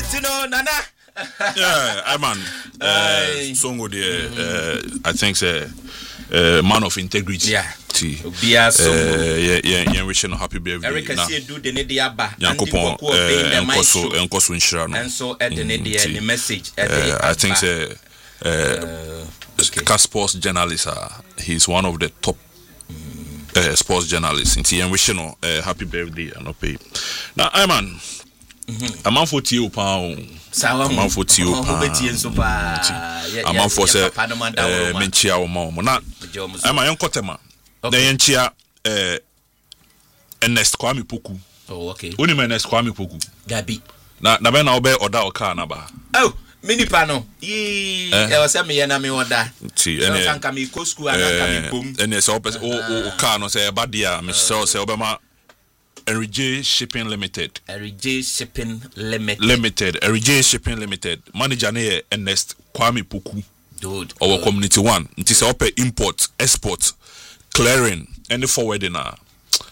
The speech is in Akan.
Tino Nana. Yeah, man. Songo I think man of integrity. Yeah. Yeah, wishing happy birthday. Eric say do the Nediaba. Yankopon enkoso nshira no. And so at the Nedia message. I think sports journalist, he's one of the top sports journalists. And wishing happy birthday and pay. Now, man. A man for Tio Pound. A man for Tio Pound. A man for Menchia or Mona. I'm my uncle Tema. The Enchia Ernest Kwame Poku. Oh, okay. Only Ernest Kwame Poku. Gabi. Na Nabena Obe or Dao Carnaba. Oh, mini pano. There was a me and I order. See, and I can come school and boom. And there's opus or Carno say about dear Mr. Obama. RJ Shipping Limited. RJ Shipping Shipping Limited. Manager ne Ernest Kwame Poku. Dude. Our community one. It is import, export, clearing, and the forwarding.